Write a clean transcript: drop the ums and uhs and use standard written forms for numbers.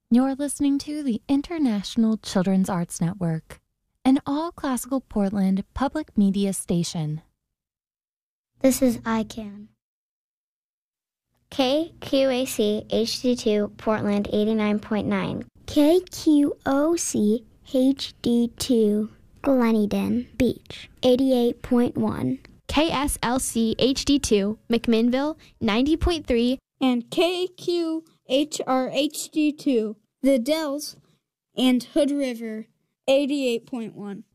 You're listening to the International Children's Arts Network, an all-classical Portland public media station. This is ICANN. KQAC HD2 Portland 89.9. KQOC HD2 Gleneden Beach 88.1. KSLC HD2 McMinnville 90.3. And KQHR HD2 The Dells and Hood River 88.1.